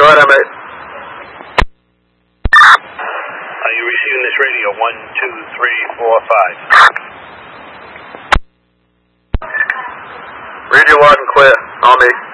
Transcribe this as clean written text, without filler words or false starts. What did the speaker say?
ahead, mate. Are you receiving this radio? 1, 2, 3, 4, 5. Read you loud and clear. On me.